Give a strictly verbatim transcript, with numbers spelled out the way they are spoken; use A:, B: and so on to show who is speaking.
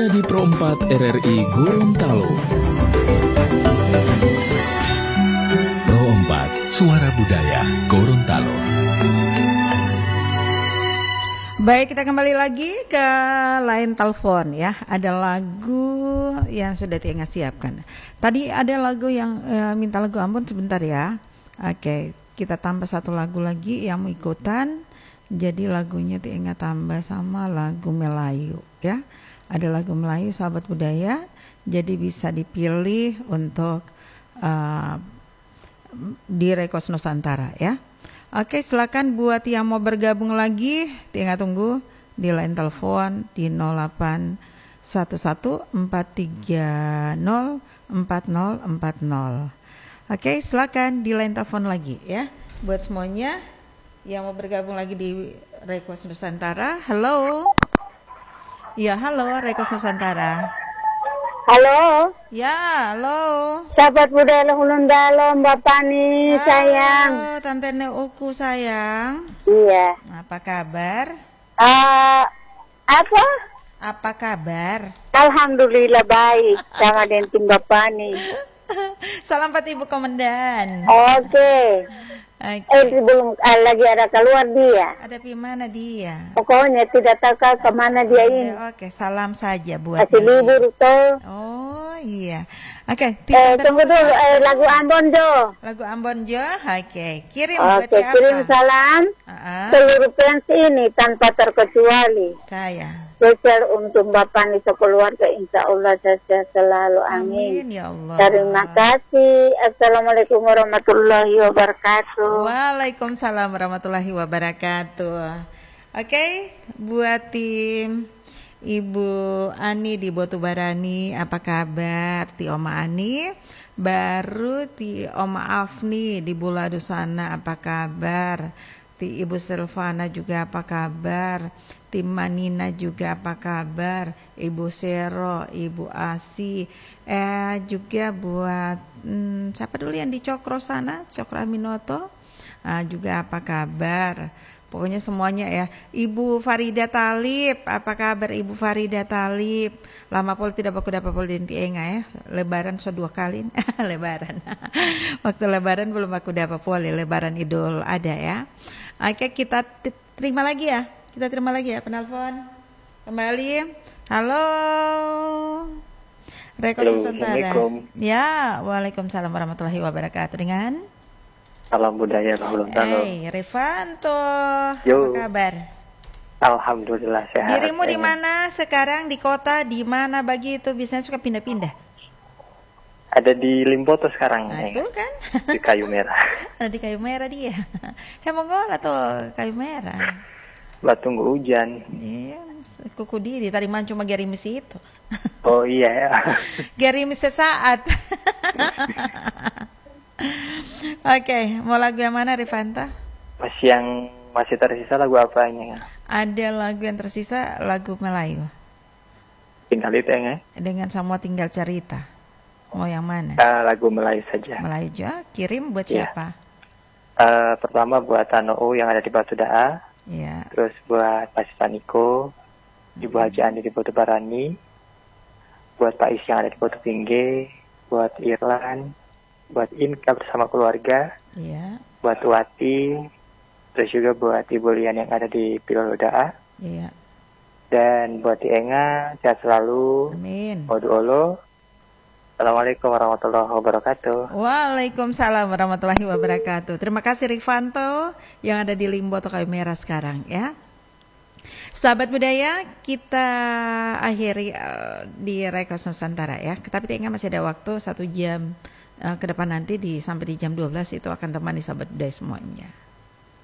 A: Anda di Pro empat R R I Gorontalo. Pro empat, Suara Budaya Gorontalo.
B: Baik, kita kembali lagi ke line telepon ya. Ada lagu yang sudah Tienga siapkan. Tadi ada lagu yang uh, minta lagu Ambon sebentar ya. Oke, kita tambah satu lagu lagi yang mau ikutan. Jadi lagunya Tienga tambah sama lagu Melayu ya. Ada lagu Melayu sahabat budaya. Jadi bisa dipilih untuk uh, di Rekos Nusantara ya. Oke, silakan buat yang mau bergabung lagi, Tienga tunggu di line telepon di nol delapan satu satu empat tiga nol empat nol empat nol. Oke, silakan di line telepon lagi ya. Buat semuanya yang mau bergabung lagi di Rekos Nusantara. Halo. Ya, halo Rekos Nusantara.
C: Halo.
B: Ya, halo.
C: Sahabat budaya Gorontalo, Mbak Pani,
B: halo,
C: sayang.
B: Halo, Tante Neuku sayang.
C: Iya.
B: Apa kabar?
C: Uh, apa?
B: Apa kabar?
C: Alhamdulillah baik sama dengan tim Mbak Pani.
B: Salam buat Ibu Komandan.
C: Oke.
B: Okay.
C: Eh sebelum eh, lagi ada keluar dia.
B: Ada di mana dia?
C: Pokoknya tidak tahu ke mana dia ini.
B: Oke, okay, salam saja buat.
C: Masih libur tuh.
B: Oh iya. Oke.
C: Okay, eh tunggu dulu eh, lagu Ambon Jo.
B: Lagu Ambon Jo. Oke, okay. kirim
C: okay,
B: buat siapa?
C: Kirim salam.
B: Uh-huh.
C: Seluruh fans ini tanpa terkecuali.
B: Saya.
C: Spesial untuk Bapak Pani sekeluarga, insya Allah saya selalu amin.
B: Amin ya Allah.
C: Terima kasih. Assalamualaikum warahmatullahi wabarakatuh.
B: Waalaikumsalam warahmatullahi wabarakatuh. Oke, okay, buat tim Ibu Ani di Botubarani, apa kabar? Ti Oma Ani, baru ti Oma Afni di Bulado sana, apa kabar? Ti Ibu Silvana juga apa kabar? Tim Manina juga apa kabar? Ibu Sero, Ibu Asi, eh juga buat hmm, siapa dulu yang di Cokro sana, Cokro Aminoto, ah, juga apa kabar? Pokoknya semuanya ya. Ibu Farida Talib, apa kabar Ibu Farida Talib? Lama pol tidak baku dapat pol dinti enga ya. Lebaran so dua kali, Lebaran. Waktu Lebaran belum baku dapat pol, Lebaran Idul ada ya. Oke, kita terima lagi ya. Kita terima lagi ya penelpon. Kembali. Halo. Rekos Nusantara. Ya, waalaikumsalam warahmatullahi wabarakatuh. Dengan
D: Salam budaya Gorontalo.
B: Hey, Revanto.
D: Yo.
B: Apa kabar?
D: Alhamdulillah sehat.
B: Dirimu di mana sekarang? Di kota di mana begitu? Biasanya suka pindah-pindah.
D: Ada di Limpoto sekarang.
B: Nah,
D: eh.
B: itu kan.
D: Di Kayu Merah.
B: Ada di Kayu Merah dia. Hemongol atau Kayu Merah?
D: Lah tunggu hujan.
B: Iya, kuku diri. Tadi man cuma gerimis itu.
D: Oh iya ya.
B: Gerimis sesaat. Oke, okay, mau lagu yang mana Rifanta?
D: Masih yang masih tersisa lagu apanya?
B: Ada lagu yang tersisa, lagu Melayu.
D: Tinggal itu ya.
B: Dengan Semua Tinggal Cerita. Mau yang mana?
D: Uh, lagu Melayu saja.
B: Melayu aja. Kirim buat
D: yeah.
B: siapa?
D: Uh, pertama buat Tanou yang ada di Batu Daa.
B: Yeah.
D: Terus buat Pak Sipaniko, Ibu Haji Andi di Botubarani, buat Pak Is yang ada di Botu Pingge, buat Irlan, buat Inka bersama keluarga,
B: yeah.
D: buat Wati, terus juga buat Ibu Lian yang ada di Pilodaa,
B: yeah.
D: dan buat Tienga sehat selalu.
B: Amin.
D: Odu olo. Assalamualaikum warahmatullahi wabarakatuh.
B: Waalaikumsalam warahmatullahi wabarakatuh. Terima kasih Rifanto yang ada di Limboto Kayu Merah sekarang ya. Sahabat budaya, kita akhiri uh, di Rekos Nusantara ya. Tapi Tienga masih ada waktu satu jam uh, ke depan nanti di sampai di jam dua belas itu akan temani sahabat budaya semuanya.